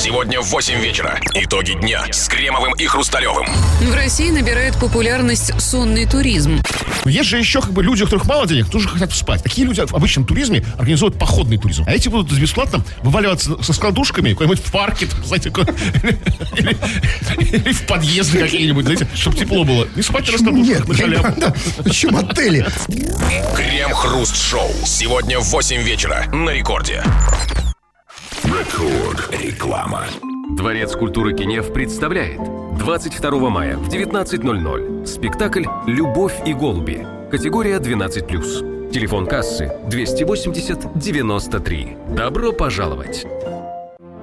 Сегодня в 8 вечера. Итоги дня с Кремовым и Хрусталевым. В России набирает популярность сонный туризм. Но есть же еще люди, у которых мало денег, тоже хотят спать. Такие люди в обычном туризме организуют походный туризм. А эти будут бесплатно вываливаться со складушками куда-нибудь в парке, знаете, или в подъезды какие-нибудь, знаете, чтобы тепло было. И спать на раскладушках на халяву. Причем отели. Крем-хруст-шоу. Сегодня в 8 вечера на Рекорде. Реклама. Дворец культуры Кенев представляет 22 мая в 19:00 спектакль «Любовь и голуби». Категория 12+. Телефон кассы 280 93. Добро пожаловать!